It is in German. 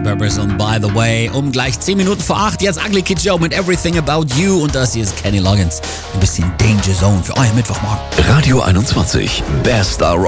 Peppers und By the Way. Um gleich 10 Minuten vor 8. Jetzt Ugly Kid Joe mit Everything About You. Und das hier ist Kenny Loggins. Ein bisschen Danger Zone für euren Mittwochmorgen. Radio 21, Best Rock.